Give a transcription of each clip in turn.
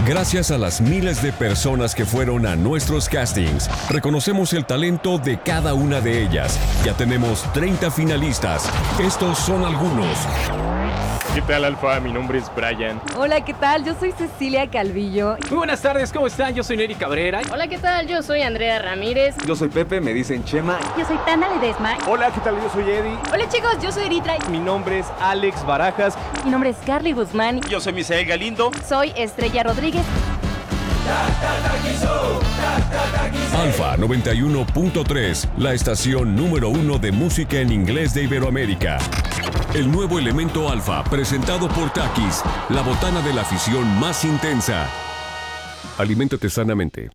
Gracias a las miles de personas que fueron a nuestros castings, reconocemos el talento de cada una de ellas. Ya tenemos 30 finalistas. Estos son algunos. ¿Qué tal, Alfa? Mi nombre es Brian. Hola, ¿qué tal? Yo soy Cecilia Calvillo. Muy buenas tardes, ¿cómo están? Yo soy Neri Cabrera. Hola, ¿qué tal? Yo soy Andrea Ramírez. Yo soy Pepe, me dicen Chema. Yo soy Tana Ledesma. Hola, ¿qué tal? Yo soy Eddie. Hola, chicos, yo soy Eritra. Mi nombre es Alex Barajas. Mi nombre es Carly Guzmán. Yo soy Misael Galindo. Soy Estrella Rodríguez. Alfa 91.3, la estación número 1 de música en inglés de Iberoamérica. El nuevo elemento Alfa, presentado por Takis, la botana de la afición más intensa. Aliméntate sanamente.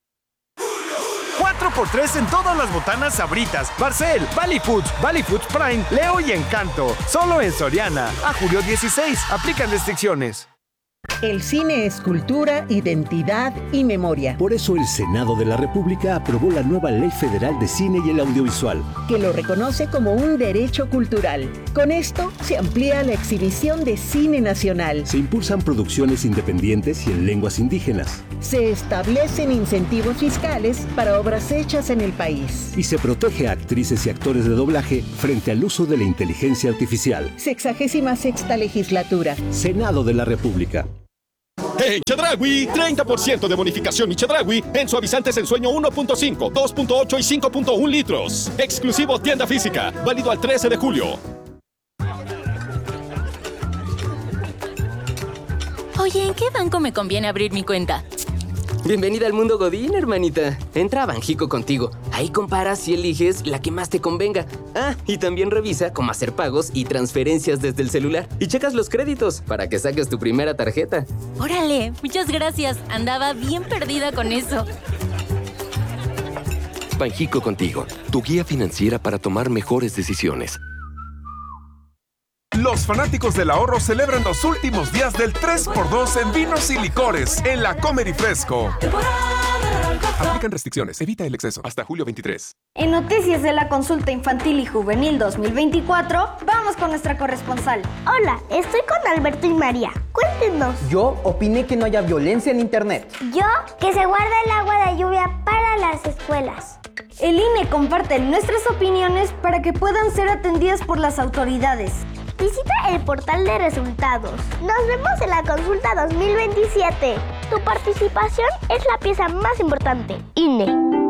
4x3 en todas las botanas Sabritas, Barcel, Valley Foods Prime, Leo y Encanto. Solo en Soriana. A julio 16. Aplican restricciones. El cine es cultura, identidad y memoria. Por eso el Senado de la República aprobó la nueva Ley Federal de Cine y el Audiovisual, que lo reconoce como un derecho cultural. Con esto se amplía la exhibición de cine nacional. Se impulsan producciones independientes y en lenguas indígenas. Se establecen incentivos fiscales para obras hechas en el país. Y se protege a actrices y actores de doblaje frente al uso de la inteligencia artificial. 66ª legislatura. Senado de la República. En Chedraui, 30% de bonificación y Chedraui en suavizantes Ensueño 1.5, 2.8 y 5.1 litros. Exclusivo tienda física, válido al 13 de julio. Oye, ¿en qué banco me conviene abrir mi cuenta? Bienvenida al mundo Godín, hermanita. Entra a Banjico contigo. Ahí comparas y eliges la que más te convenga. Ah, y también revisa cómo hacer pagos y transferencias desde el celular. Y checas los créditos para que saques tu primera tarjeta. ¡Órale! Muchas gracias. Andaba bien perdida con eso. Banjico contigo, tu guía financiera para tomar mejores decisiones. Los fanáticos del ahorro celebran los últimos días del 3x2 en vinos y licores en la Comer y Fresco. Aplican restricciones, evita el exceso. Hasta julio 23. En noticias de la consulta infantil y juvenil 2024, vamos con nuestra corresponsal. Hola, estoy con Alberto y María. Cuéntenos. Yo opiné que no haya violencia en internet. Yo, que se guarda el agua de lluvia para las escuelas. El INE comparte nuestras opiniones para que puedan ser atendidas por las autoridades. Visita el portal de resultados. Nos vemos en la consulta 2027. Tu participación es la pieza más importante. INE.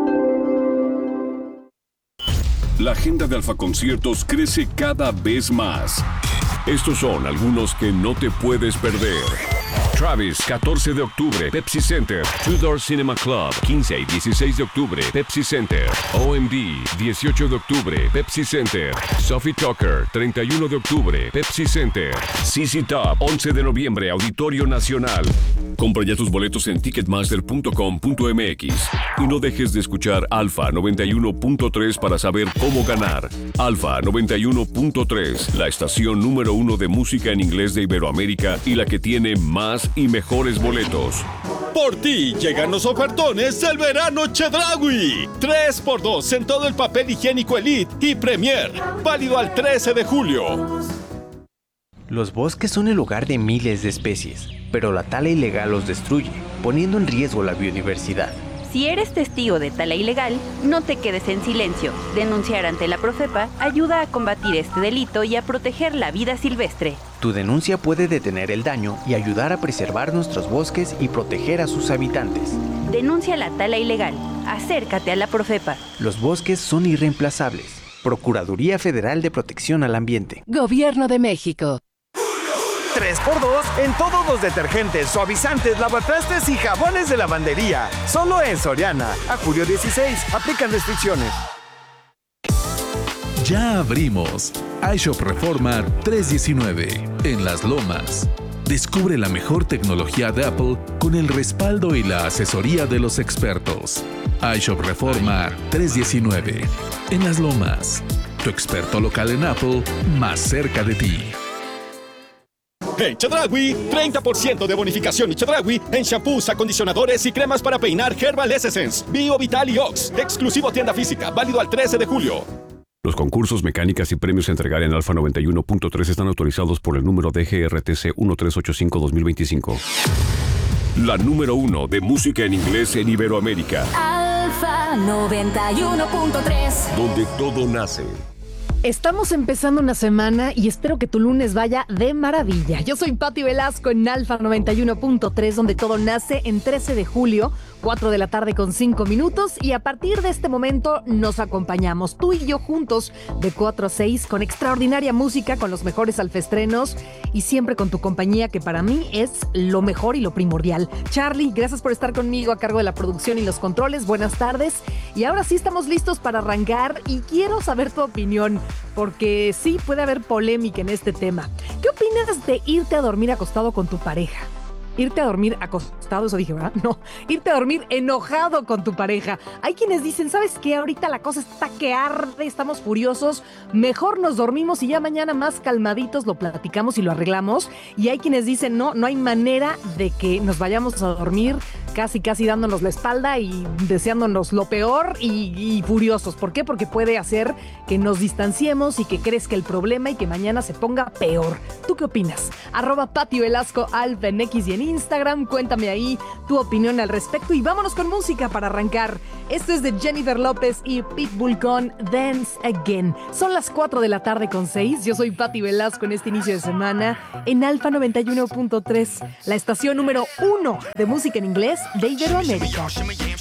La agenda de Alfa Conciertos crece cada vez más. Estos son algunos que no te puedes perder. Travis, 14 de octubre, Pepsi Center. Tudor Cinema Club, 15 y 16 de octubre, Pepsi Center. OMD, 18 de octubre, Pepsi Center. Sophie Tucker, 31 de octubre, Pepsi Center. CC Top, 11 de noviembre, Auditorio Nacional. Compra ya tus boletos en ticketmaster.com.mx. Y no dejes de escuchar Alfa 91.3 para saber cómo ganar. Alfa 91.3, la estación número 1 de música en inglés de Iberoamérica y la que tiene más y mejores boletos. Por ti llegan los ofertones del verano Chedraui. 3x2 en todo el papel higiénico Elite y Premier. Válido al 13 de julio. Los bosques son el hogar de miles de especies, pero la tala ilegal los destruye, poniendo en riesgo la biodiversidad. Si eres testigo de tala ilegal, no te quedes en silencio. Denunciar ante la Profepa ayuda a combatir este delito y a proteger la vida silvestre. Tu denuncia puede detener el daño y ayudar a preservar nuestros bosques y proteger a sus habitantes. Denuncia la tala ilegal. Acércate a la Profepa. Los bosques son irreemplazables. Procuraduría Federal de Protección al Ambiente. Gobierno de México. 3x2 en todos los detergentes, suavizantes, lavatrastes y jabones de lavandería. Solo en Soriana. A julio 16. Aplican restricciones. Ya abrimos. iShop Reforma 319 en Las Lomas. Descubre la mejor tecnología de Apple con el respaldo y la asesoría de los expertos. iShop Reforma 319 en Las Lomas. Tu experto local en Apple más cerca de ti. En Chedraui, 30% de bonificación y Chedraui en shampoos, acondicionadores y cremas para peinar Herbal Essence, Bio Vital y Ox. Exclusivo tienda física, válido al 13 de julio. Los concursos, mecánicas y premios a entregar en Alfa 91.3 están autorizados por el número DGRTC 1385-2025. la número 1 de música en inglés en Iberoamérica. Alfa 91.3. Donde todo nace. Estamos empezando una semana y espero que tu lunes vaya de maravilla. Yo soy Pati Velasco en Alfa 91.3, donde todo nace en 13 de julio, 4 de la tarde con 5 minutos. Y a partir de este momento nos acompañamos, tú y yo juntos, de 4 a 6, con extraordinaria música, con los mejores alfestrenos y siempre con tu compañía, que para mí es lo mejor y lo primordial. Charlie, gracias por estar conmigo a cargo de la producción y los controles. Buenas tardes. Y ahora sí estamos listos para arrancar y quiero saber tu opinión, porque sí puede haber polémica en este tema. ¿Qué opinas de irte a dormir acostado con tu pareja? Irte a dormir acostado, eso dije, ¿verdad? No, irte a dormir enojado con tu pareja. Hay quienes dicen, ¿sabes qué? Ahorita la cosa está que arde, estamos furiosos, mejor nos dormimos y ya mañana más calmaditos lo platicamos y lo arreglamos. Y hay quienes dicen, no hay manera de que nos vayamos a dormir casi dándonos la espalda y deseándonos lo peor y furiosos. ¿Por qué? Porque puede hacer que nos distanciemos y que crezca el problema y que mañana se ponga peor. ¿Tú qué opinas? @Pati Velasco Alfa en X y en Instagram. Cuéntame ahí tu opinión al respecto y vámonos con música para arrancar. Esto es de Jennifer López y Pitbull con Dance Again. Son las 4 de la tarde con 6. Yo soy Pati Velasco en este inicio de semana en Alfa 91.3, la estación número 1 de música en inglés de Iberoamérica.